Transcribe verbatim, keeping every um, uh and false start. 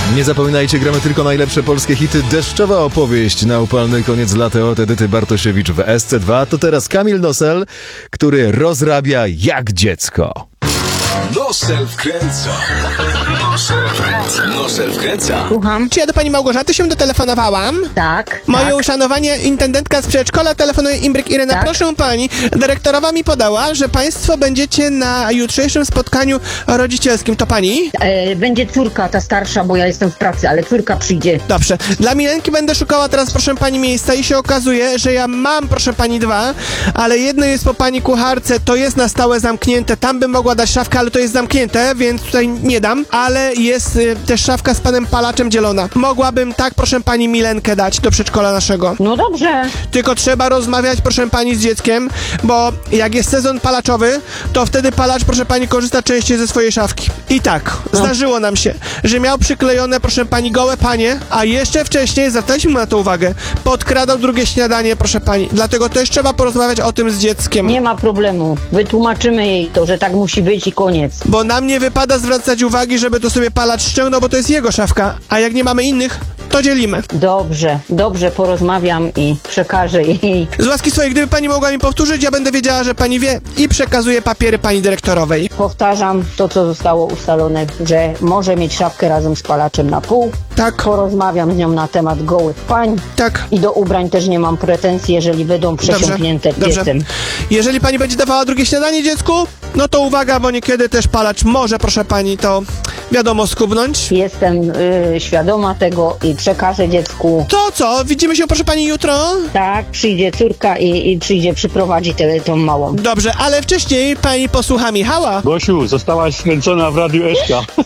Nie zapominajcie, gramy tylko najlepsze polskie hity. Deszczowa opowieść na upalny koniec lata od Edyty Bartosiewicz w S C dwa. To teraz Kamil Nosel, który rozrabia jak dziecko. Nosel wkręca. Nosel wkręca. Nosel wkręca. Słucham? Czy ja do pani Małgorzaty się dotelefonowałam? Tak. Moje tak. uszanowanie, intendentka z przedszkola, telefonuje Imbryk Irena. Tak. Proszę pani, dyrektorowa mi podała, że państwo będziecie na jutrzejszym spotkaniu rodzicielskim. To pani? E, będzie córka, ta starsza, bo ja jestem w pracy, ale córka przyjdzie. Dobrze. Dla Milenki będę szukała teraz, proszę pani, miejsca i się okazuje, że ja mam, proszę pani, dwa, ale jedno jest po pani kucharce, to jest na stałe zamknięte. Tam bym mogła dać szafkę, ale to jest zamknięte, więc tutaj nie dam. Ale jest y, też szafka z panem palaczem dzielona. Mogłabym tak, proszę pani, Milenkę dać do przedszkola naszego. No dobrze. Tylko trzeba rozmawiać, proszę pani, z dzieckiem, bo jak jest sezon palaczowy, to wtedy palacz, proszę pani, korzysta częściej ze swojej szafki. I tak, No. zdarzyło nam się, że miał przyklejone, proszę pani, gołe panie, a jeszcze wcześniej, zwracaliśmy na to uwagę, podkradał drugie śniadanie, proszę pani. Dlatego też trzeba porozmawiać o tym z dzieckiem. Nie ma problemu. Wytłumaczymy jej to, że tak musi być i koniec. Bo nam nie wypada zwracać uwagi, żeby to sobie palacz ściągnął, bo to jest jego szafka, a jak nie mamy innych, to dzielimy. Dobrze, dobrze porozmawiam i przekażę jej. Z łaski swojej, gdyby pani mogła mi powtórzyć, ja będę wiedziała, że pani wie i przekazuję papiery pani dyrektorowej. Powtarzam to, co zostało ustalone, że może mieć szafkę razem z palaczem na pół. Tak, Porozmawiam z nią na temat gołych pań. tak. I do ubrań też nie mam pretensji, jeżeli będą przesiąknięte dobrze. piecem. Jeżeli pani będzie dawała drugie śniadanie dziecku, no to uwaga, bo niekiedy też palacz może, proszę pani, to wiadomo, skubnąć. Jestem y, świadoma tego i przekażę dziecku. To co? Widzimy się, proszę pani, jutro? Tak, przyjdzie córka i, i przyjdzie, przyprowadzi tę tą małą. Dobrze, ale wcześniej pani posłucha Michała. Gosiu, zostałaś skręcona w Radiu Eszka.